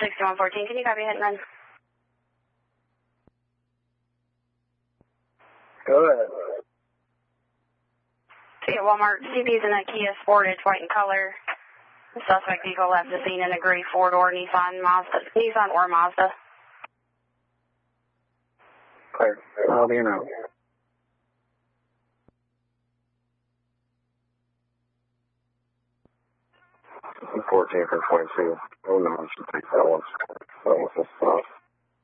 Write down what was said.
6114, can you copy hit and run? Go ahead. See at Walmart, CB's in a Kia Sportage, white in color. The suspect vehicle left the scene in a gray four-door Nissan or Mazda. Clear. I'll be in route. 14 for 22. Oh no, I should take that one. That was just